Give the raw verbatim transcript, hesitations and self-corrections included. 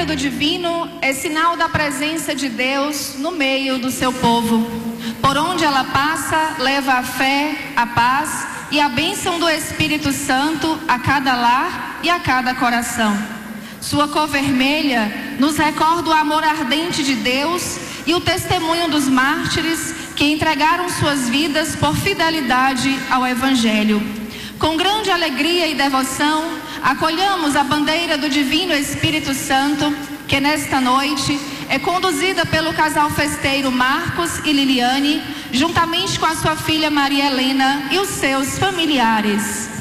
do divino é sinal da presença de Deus no meio do seu povo. Por onde ela passa, leva a fé, a paz e a bênção do Espírito Santo a cada lar e a cada coração. Sua cor vermelha nos recorda o amor ardente de Deus e o testemunho dos mártires que entregaram suas vidas por fidelidade ao Evangelho. Com grande alegria e devoção, acolhamos a bandeira do Divino Espírito Santo, que nesta noite é conduzida pelo casal festeiro Marcos e Liliane, juntamente com a sua filha Maria Helena e os seus familiares.